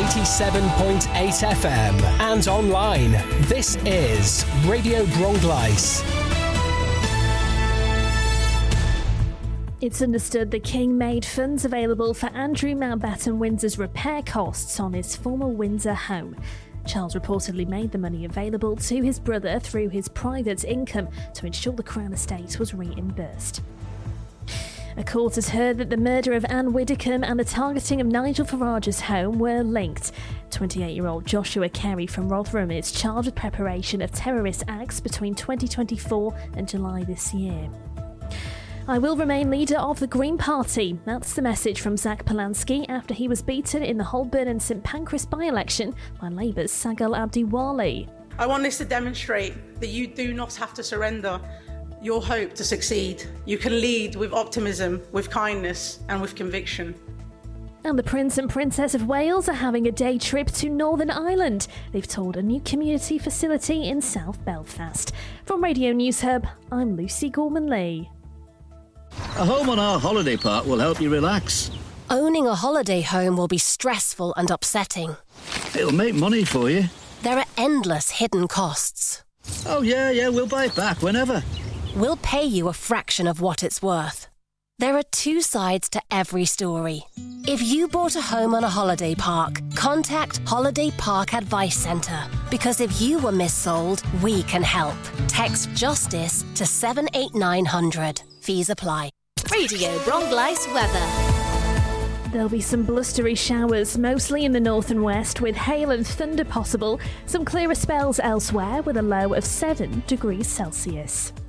87.8 FM and online. This is Radio Bronglais. It's understood the King made funds available for Andrew Mountbatten Windsor's repair costs on his former Windsor home. Charles reportedly made the money available to his brother through his private income to ensure the Crown estate was reimbursed. A court has heard that the murder of Anne Widdecombe and the targeting of Nigel Farage's home were linked. 28-year-old Joshua Carey from Rotherham is charged with preparation of terrorist acts between 2024 and July this year. I will remain leader of the Green Party. That's the message from Zach Polanski after he was beaten in the Holborn and St Pancras by-election by Labour's Sagal Abdiwali. I want this to demonstrate that you do not have to surrender your hope to succeed. You can lead with optimism, with kindness and with conviction. And the Prince and Princess of Wales are having a day trip to Northern Ireland. They've toured a new community facility in South Belfast. From Radio News Hub, I'm Lucy Gorman-Lee. A home on our holiday park will help you relax. Owning a holiday home will be stressful and upsetting. It'll make money for you. There are endless hidden costs. Oh, yeah, we'll buy it back whenever. We'll pay you a fraction of what it's worth. There are two sides to every story. If you bought a home on a holiday park, contact Holiday Park Advice Centre. Because if you were missold, we can help. Text JUSTICE to 78900. Fees apply. Radio Bronglais weather. There'll be some blustery showers, mostly in the north and west, with hail and thunder possible. Some clearer spells elsewhere, with a low of 7 degrees Celsius.